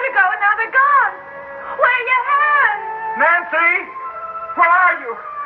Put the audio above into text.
ago, and now they're gone. Where are your hands? Nancy! Where are you?